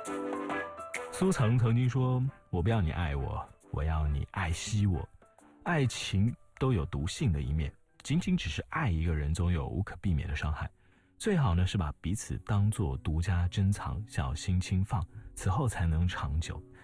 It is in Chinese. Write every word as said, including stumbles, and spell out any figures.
苏曾曾经说，我不要你爱我，我要你爱惜我。爱情都有毒性的一面，仅仅只是爱一个人总有无可避免的伤害，最好呢是把彼此当作独家珍藏，小心轻放，此后才能长久。